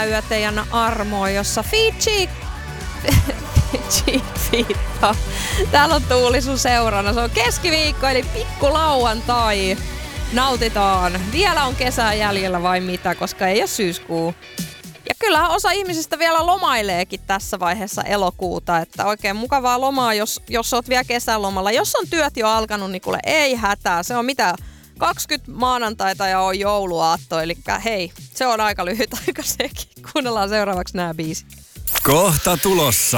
yö teidän armoon, jossa Fiji fiittaa. Täällä on Tuuli sun seurana. Se on keskiviikko eli pikku lauantai. Nautitaan. Vielä on kesää jäljellä vai mitä, koska ei ole syyskuu. Ja kyllähän osa ihmisistä vielä lomaileekin tässä vaiheessa elokuuta, että oikein mukavaa lomaa, jos oot vielä kesälomalla. Jos on työt jo alkanut, niin kuule ei hätää. Se on mitä 20 maanantaita ja on jouluaatto, eli hei, se on aika lyhyt aika sekin. Kuunnellaan seuraavaksi nämä biisit. Kohta tulossa.